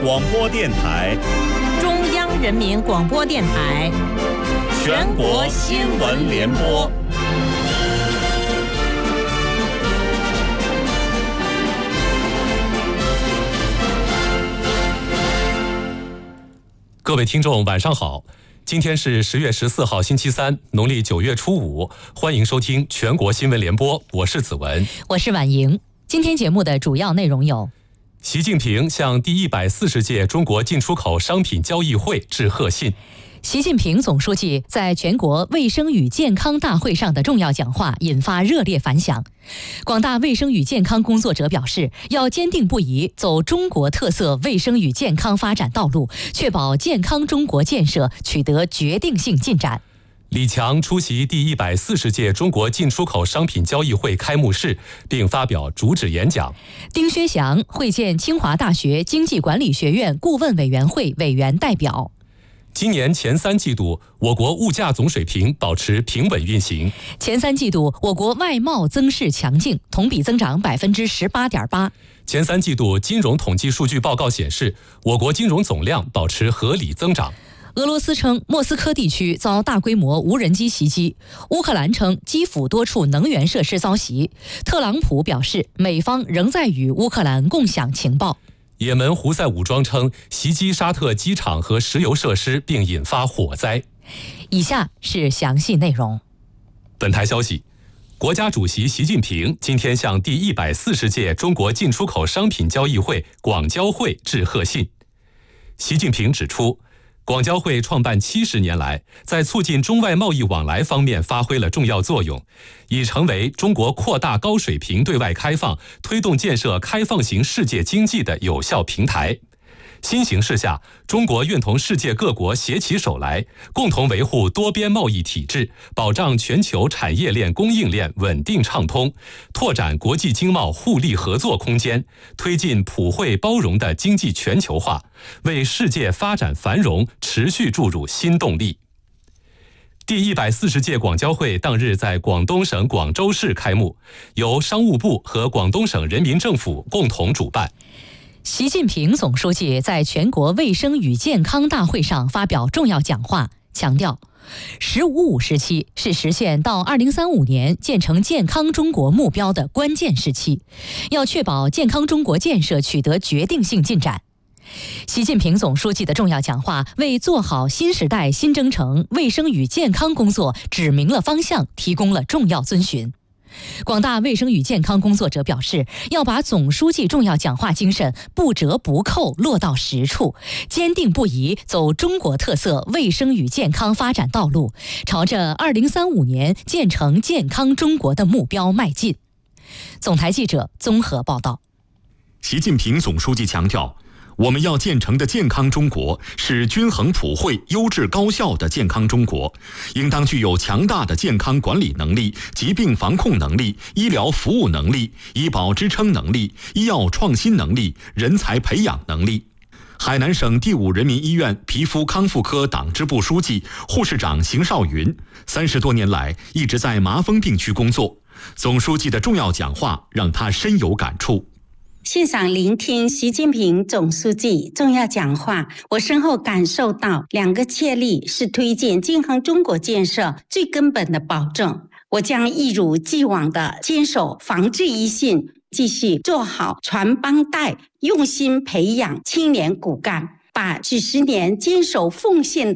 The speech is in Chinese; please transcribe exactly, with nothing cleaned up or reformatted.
广播电台、 中央人民广播电台、 全国新闻联播。 各位听众晚上好，今天是十月十四号星期三，农历九月初五，欢迎收听全国新闻联播，我是子文， 我是婉莹。今天节目的主要内容有： 习近平向第一百四十届中国进出口商品交易会致贺信。 习近平总书记在全国卫生与健康大会上的重要讲话引发热烈反响。广大卫生与健康工作者表示，要坚定不移走中国特色卫生与健康发展道路，确保健康中国建设取得决定性进展。 李强出席第一百四十届中国进出口商品交易会开幕式，并发表主旨演讲。 丁薛祥会见清华大学经济管理学院顾问委员会委员代表。 今年前三季度，我国物价总水平保持平稳运行。 前三季度，我国外贸增势强劲，同比增长百分之十八点八。 前三季度金融统计数据报告显示，我国金融总量保持合理增长。 俄罗斯称莫斯科地区遭大规模无人机袭击，乌克兰称基辅多处能源设施遭袭。特朗普表示，美方仍在与乌克兰共享情报。 也门胡塞武装称袭击沙特机场和石油设施，并引发火灾。 以下是详细内容。 本台消息，国家主席习近平今天向第一百四十届中国进出口商品交易会广交会致贺信。习近平指出，广交会创办七十年来，在促进中外贸易往来方面发挥了重要作用，已成为中国扩大高水平对外开放、推动建设开放型世界经济的有效平台。新形势下，中国愿同世界各国携起手来，共同维护多边贸易体制，保障全球产业链供应链稳定畅通，拓展国际经贸互利合作空间，推进普惠包容的经济全球化，为世界发展繁荣持续注入新动力。第一百四十届广交会当日在广东省广州市开幕，由商务部和广东省人民政府共同主办。 习近平总书记在全国卫生与健康大会上发表重要讲话，强调“十五五”时期是实现到二零三五年建成健康中国目标的关键时期，要确保健康中国建设取得决定性进展。习近平总书记的重要讲话为做好新时代新征程卫生与健康工作指明了方向，提供了重要遵循。广大卫生与健康工作者表示，要把总书记重要讲话精神不折不扣落到实处，坚定不移走中国特色卫生与健康发展道路，朝着二零三五年建成健康中国的目标迈进。总台记者综合报道。 习近平总书记强调，我们要建成的健康中国是均衡普惠、优质高效的健康中国，应当具有强大的健康管理能力、疾病防控能力、医疗服务能力、医保支撑能力、医药创新能力、人才培养能力。海南省第五人民医院皮肤康复科党支部书记、护士长邢少云，三十多年来一直在麻风病区工作。总书记的重要讲话让他深有感触。 现场聆听习近平总书记重要讲话，我深厚感受到两个确立是推进健康中国建设最根本的保证。我将一如既往地坚守防治一信，继续做好传帮带，用心培养青年骨干，把几十年坚守奉献